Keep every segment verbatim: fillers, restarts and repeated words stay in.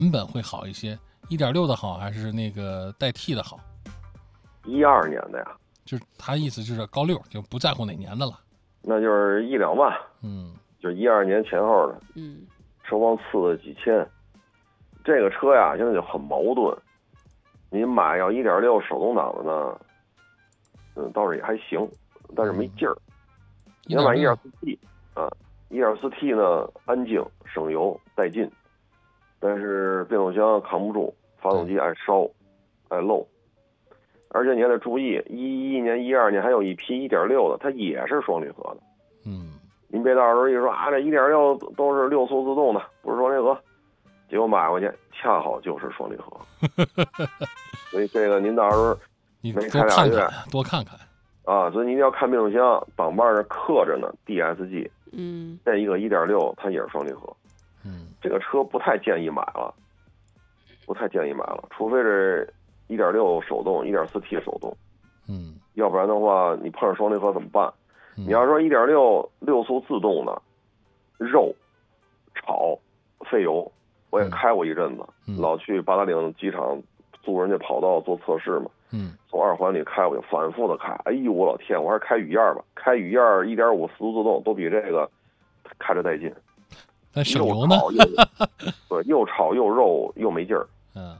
本会好一些？一点六的好还是那个带 T 的好？ 一二年的呀， 就是他意思就是高六，就不在乎哪年的了。 那就是一两万， 嗯， 就一二年前后的， 嗯， 车光次的几千。这个车呀，现在就很矛盾。你买要一点六手动挡的呢，嗯，倒是也还行，但是没劲儿。你要买一点四 T 啊，一点四 T 呢，安静、省油、带劲，但是变速箱扛不住，发动机爱烧、爱漏。而且你还得注意，一一年、一二年还有一批一点六的，它也是双离合的。 嗯， 您别到时候一说啊，这一点六都是六速自动的，不是双离合，结果买回去恰好就是双离合。所以这个您到时候你没多看开俩月看，多看看啊，所以您一定要看变速箱，挡把上刻着呢 D S G。 嗯， 这一个一点六它也是双离合。 嗯， 这个车不太建议买了，不太建议买了，除非是一点六手动、一点四 T 手动。 嗯， 要不然的话，你碰上双离合怎么办？ 嗯、 你要说一点六六速自动的，肉、吵、费油，我也开过一阵子， 嗯、 老去八达岭机场租人家跑道做测试嘛。 嗯， 从二环里开过去，反复的开。哎呦我老天，我还是开雨燕吧，开雨燕一点五四速自动都比这个开着带劲。 但省油呢？ 又对，又吵又肉又没劲儿。 嗯，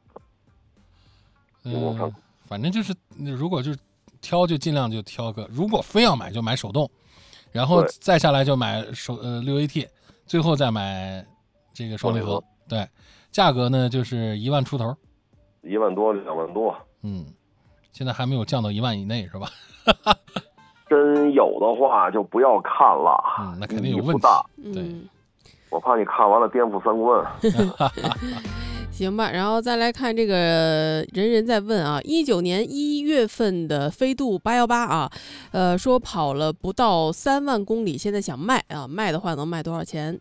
嗯，反正就是，如果就是挑就尽量就挑个，如果非要买就买手动，然后再下来就买手呃六 A T， 最后再买这个双离合。对，价格呢就是一万出头， 一万多两万多。 嗯，现在还没有降到一万以内是吧？ 真有的话就不要看了， 嗯，那肯定有问题。对。 嗯， 我怕你看完了颠覆三观。 行吧，然后再来看这个人人在问啊，一九年一月份的飞度八一八啊，呃，说跑了不到三万公里，现在想卖啊，卖的话能卖多少钱？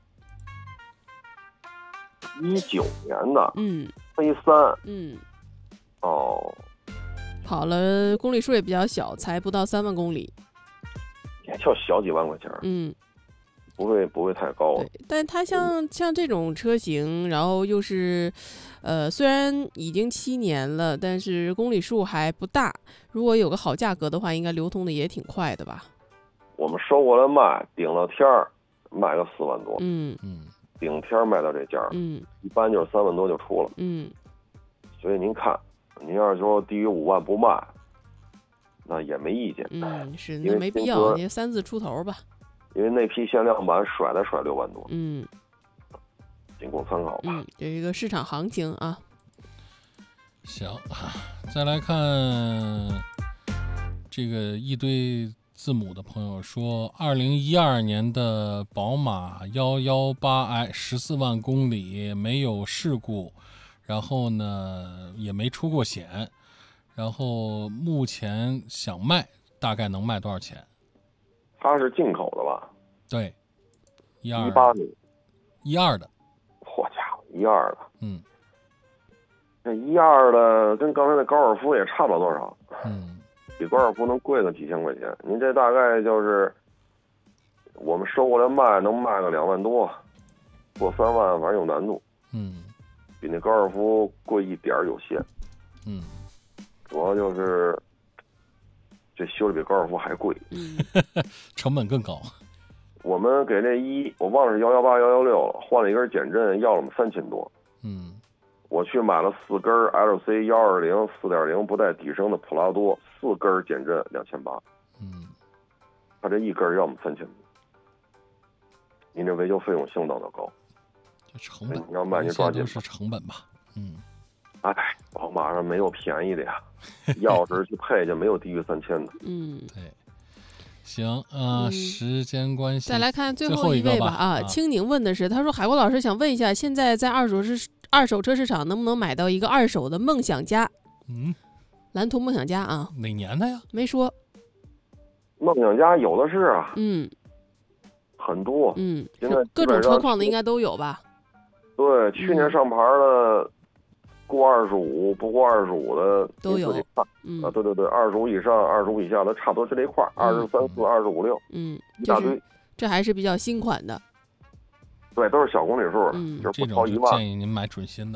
一九年的， 嗯， 飞三， 嗯， 哦， 跑了公里数也比较小，才不到三万公里， 也就小几万块钱， 嗯。 不会不会太高。 对，但它像像这种车型，然后又是，呃，虽然已经七年了，但是公里数还不大。如果有个好价格的话，应该流通的也挺快的吧？ 我们收过来卖，顶了天儿卖个四万多。 嗯嗯，顶天儿卖到这价儿， 嗯， 一般就是三万多就出了。 嗯， 所以您看，您要是说低于五万不卖，那也没意见。 嗯，是，那没必要，你三字出头吧。 因为那批限量版甩了甩六万多， 嗯， 仅供参考吧。 嗯，这一个市场行情啊。 行，再来看这个一堆字母的朋友说，二零一二年的宝马一一八 i 十四万公里没有事故，然后呢也没出过险，然后目前想卖，大概能卖多少钱？ 它是进口的吧？ 对，一二一八年， 一二的。 嚯家伙，一二的， 嗯， 这一二的跟刚才那高尔夫也差不了多少， 嗯， 比高尔夫能贵个几千块钱。您这大概就是我们收过来卖，能卖个两万多，过三万反正有难度。 嗯， 比那高尔夫贵一点有限。 嗯， 主要就是这修的比高尔夫还贵， 嗯， 成本更高。 我们给这一，我忘了是幺幺八幺幺六了，换了一根减震，要了我们三千多。 嗯， 我去买了四根 L C 幺二零四点零不带底升的普拉多，四根减震两千八。 嗯， 他这一根要我们三千多，您这维修费用相当的高。 这成本， 你要卖您抓紧。 都是成本吧。嗯， 哎，宝马上没有便宜的呀，要是去配就没有低于三千的。 嗯， 对。行，呃、嗯，时间关系， 再来看最后一位吧。 吧啊，青柠问的是，他说海国老师想问一下，现在在二手市二手车市场能不能买到一个二手的梦想家？ 嗯， 蓝图梦想家啊， 哪年的呀？ 没说。 梦想家有的是啊， 嗯， 很多， 嗯， 现在各种车况的应该都有吧？ 对，去年上牌的。过二十五不过二十五的都有， 嗯啊，对对对，二十五以上、二十五以下的差不多就这一块，二十三四、二十五六， 嗯， 一大堆， 这还是比较新款的。 对，都是小公里数， 嗯就是这种就不超一万。 建议您买准新的。